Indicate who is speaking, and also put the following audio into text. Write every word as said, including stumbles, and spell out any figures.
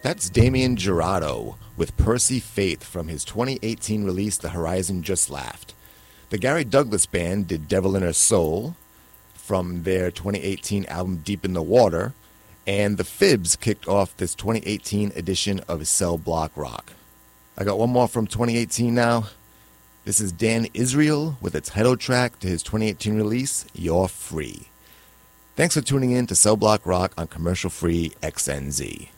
Speaker 1: That's Damien Jurado with Percy Faith from his twenty eighteen release The Horizon Just Laughed. The Gary Douglas Band did Devil in Her Soul from their twenty eighteen album Deep in the Water, and the Fibs kicked off this twenty eighteen edition of Cell Block Rock. I got one more from twenty eighteen now. This is Dan Israel with a title track to his twenty eighteen release, You're Free. Thanks for tuning in to Cell Block Rock on commercial-free X N Z.